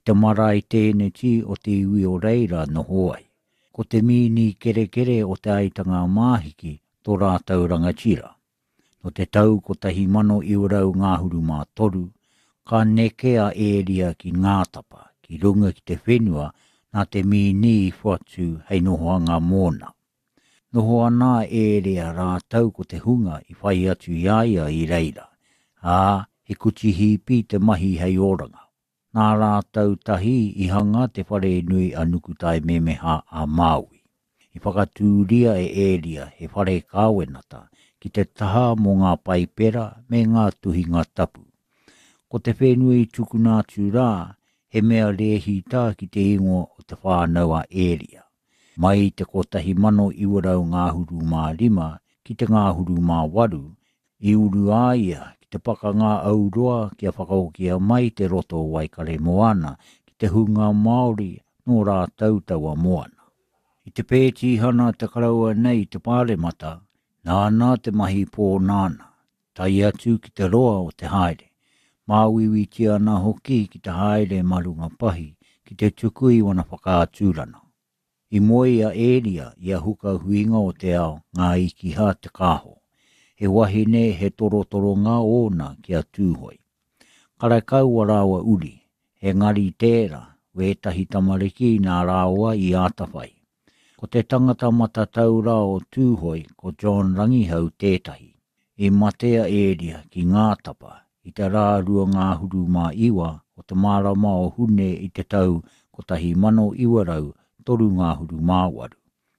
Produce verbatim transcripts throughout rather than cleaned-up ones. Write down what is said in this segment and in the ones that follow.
Te marae tēne ti o te iwi o reira no hoai. Ko te mini kere kere o te aitanga māhiki tō rātau rangatira. No te tau ko tahi mano i urau ngāhuru mā toru, ka nekea ēria ki ngātapa, ki runga ki te whenua, nā te mini i whatu hei nohoanga mōna. Noho anā ēria rātau ko te hunga i whai atu iaia i reira. Ā, he kuti hipi te mahi hei oranga. Nā rātau tahi i hanga te whare nui a nukutai memeha a Maui. I whakatūria e ēria he whare kāwenata ki te taha mō ngā paipera me ngā tuhinga tapu. Ko te whenui tukuna atu rā, he mea rehi tā ki te ingo o te whānaua ēria. Mai te kotahi mano i urau ngāhuru mā rima ki te ngāhuru mā waru, i uru āia ki te paka ngā aurua kia whakaokia mai te roto Waikare Moana ki te hunga Māori no rātau taua Moana. I te pēti hana te karaua nei te pāremata, nāna te mahi pō nāna, tai atu ki te roa o te haere. Māwiwi ti ana hoki ki te haere marunga pahi ki te tukui wana whakaatūrana. I moi a ēria ia huka huinga o te ao ngā iki ha te kāho. He wahine he torotoro ngā ona ki a tūhoi. Karakau a rāua uri, he ngari tērā, wētahi tamariki nā rāua i ātawhai. Ko te tangata matatau rā o tūhoi ko John Rangihau tētahi. I matea ēria ki Ngātapa, i te rārua ngāhuru mā iwa o te marama o hune i te tau ko tahi mano iwarau toru ngāhuru māwaru.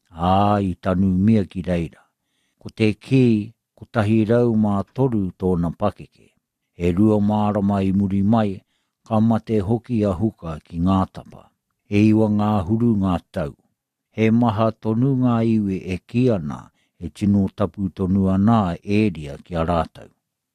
Ā, i tanu mea ki reira. Ko te ki, ko tahi rau mā toru tōna pakeke. E rua marama i muri mai, ka mate hoki a huka ki Ngātapa. E iwa ngāhuru ngā tau. He maha tonu ngā iwi e ki ana, e tino tapu tonu ana ēria ki a rātau.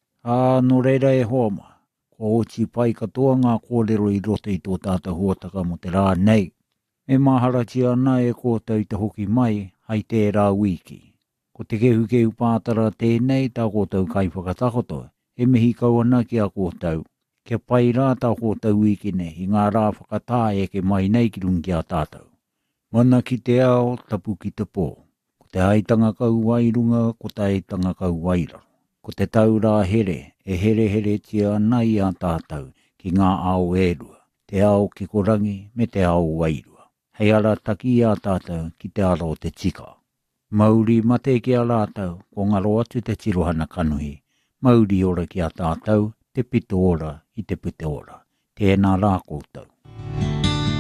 Ā, no reira e homa, ko oti pai katoa ngā kōrero i rote i tō tāta huataka mo te rā nei. Me maharati ana e kōtau i te hoki mai, hai tērā wiki. Ko te kehu kehu pātara tēnei tā kōtau kai whakatakoto, e mihi kau ana ki a kōtau. Kia pai rā tā kōtau wiki ne, i ngā rā whakatā e ke mai nei ki rungi a tātou. Mana ki te ao, tapu ki te pō. Ko te haitanga kau wairunga, ko te haitanga kau wairaro. Ko te tau rā here, e here here tia ana i a tātou, ki ngā ao ērua, te ao ki korangi me te ao wairua. Hei ara taki i a tātou ki te aro te tika. Mauri mate ki a rātau, ko ngaro atu te tirohana kanuhi. Mauri ora ki a tātou, te pito ora i te pute ora. Tēnā rā koutou.